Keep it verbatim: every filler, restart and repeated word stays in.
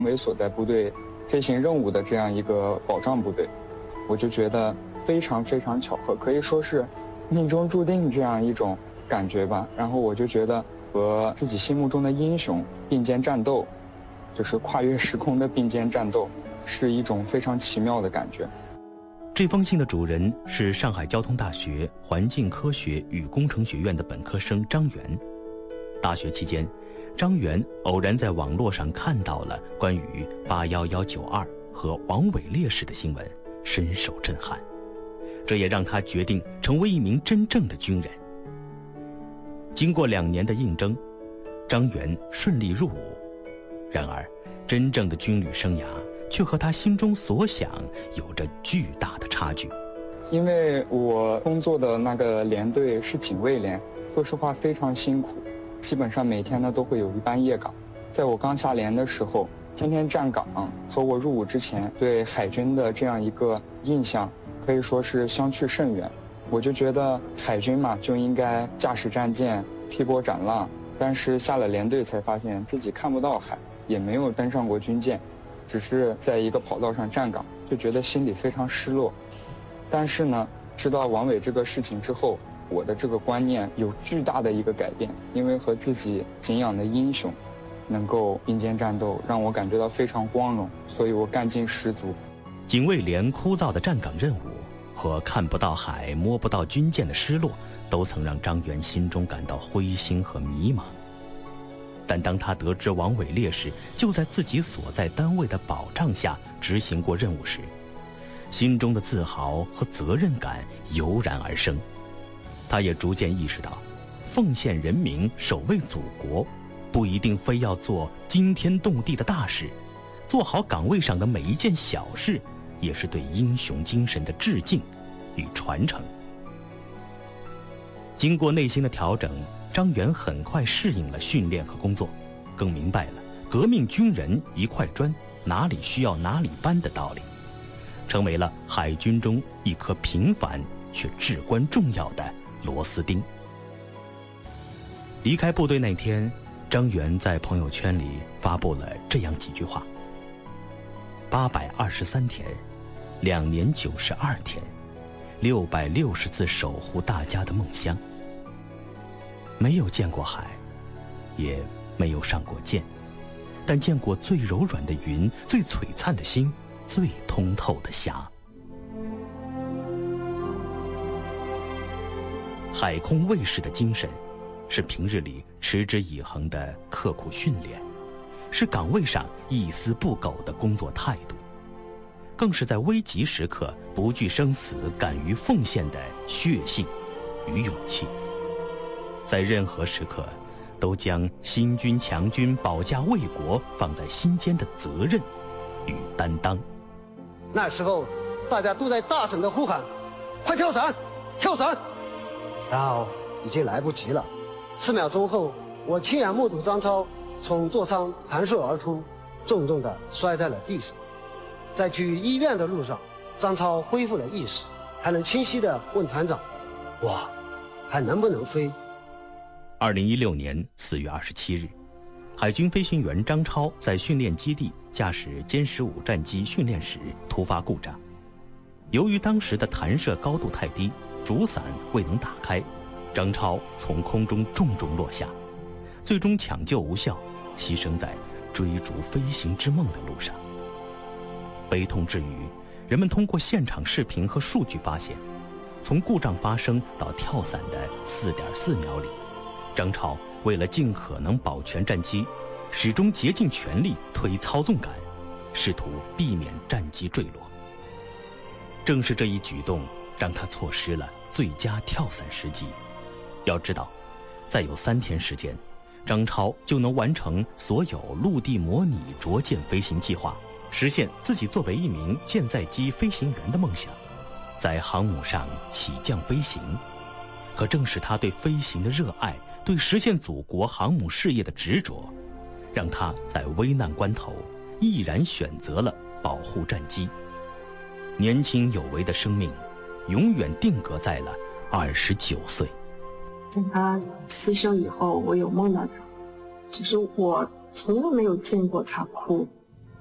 为所在部队飞行任务的这样一个保障部队，我就觉得非常非常巧合，可以说是命中注定这样一种感觉吧。然后我就觉得和自己心目中的英雄并肩战斗，就是跨越时空的并肩战斗，是一种非常奇妙的感觉。 这封信的主人是上海交通大学环境科学与工程学院的本科生张元。大学期间，张元偶然在网络上看到了关于八一一九二和王伟烈士的新闻，深受震撼。这也让他决定成为一名真正的军人。经过两年的应征，张元顺利入伍。然而，真正的军旅生涯却和他心中所想有着巨大的差距。 因为我工作的那个连队是警卫连，说实话非常辛苦，基本上每天呢都会有一班夜岗。在我刚下连的时候，天天站岗，和我入伍之前对海军的这样一个印象可以说是相去甚远。我就觉得海军嘛就应该驾驶战舰劈波斩浪，但是下了连队才发现自己看不到海，也没有登上过军舰，只是在一个跑道上站岗，就觉得心里非常失落。但是呢，知道王伟这个事情之后，我的这个观念有巨大的一个改变，因为和自己敬仰的英雄能够并肩战斗，让我感觉到非常光荣，所以我干劲十足。 警卫连枯燥的站岗任务和看不到海、摸不到军舰的失落，都曾让张元心中感到灰心和迷茫。但当他得知王伟烈士就在自己所在单位的保障下执行过任务时，心中的自豪和责任感油然而生。他也逐渐意识到，奉献人民、守卫祖国，不一定非要做惊天动地的大事，做好岗位上的每一件小事，也是对英雄精神的致敬与传承。经过内心的调整，张元很快适应了训练和工作，更明白了革命军人一块砖，哪里需要哪里搬的道理，成为了海军中一颗平凡却至关重要的螺丝钉。离开部队那天，张元在朋友圈里发布了这样几句话：八百二十三天，两年九十二天，六百六十次守护大家的梦乡。没有见过海，也没有上过舰，但见过最柔软的云，最璀璨的星，最通透的霞。海空卫士的精神，是平日里持之以恒的刻苦训练，是岗位上一丝不苟的工作态度，更是在危急时刻不惧生死、敢于奉献的血性与勇气。在任何时刻，都将新军强军保家卫国放在心间的责任与担当。 那时候，大家都在大声地呼喊：“快跳伞，跳伞！”然后已经来不及了。四秒钟后，我亲眼目睹张超从座舱弹射而出，重重地摔在了地上。在去医院的路上，张超恢复了意识，还能清晰地问团长：“哇，还能不能飞？” 二零一六年四月二十七日，海军飞行员张超在训练基地驾驶歼十五战机训练时突发故障，由于当时的弹射高度太低，主伞未能打开，张超从空中重重落下，最终抢救无效，牺牲在追逐飞行之梦的路上。悲痛之余，人们通过现场视频和数据发现，从故障发生到跳伞的 四点四秒里，张超为了尽可能保全战机，始终竭尽全力推操纵杆，试图避免战机坠落。正是这一举动让他错失了最佳跳伞时机。要知道，再有三天时间，张超就能完成所有陆地模拟着舰飞行计划，实现自己作为一名舰载机飞行员的梦想，在航母上起降飞行。可正是他对飞行的热爱，对实现祖国航母事业的执着，让他在危难关头毅然选择了保护战机。年轻有为的生命，永远定格在了二十九岁。 在他牺牲以后，我有梦到他，只是我从来没有见过他哭。